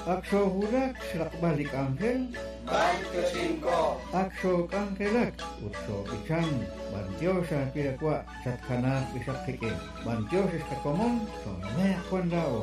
Akso hurak selak balik angkel. Bantio 5. Akso kangkelak. Utso ican. Bantio sa pirakwa. Satkana bisak tikin. Bantio sa komon. Soalnya kondao.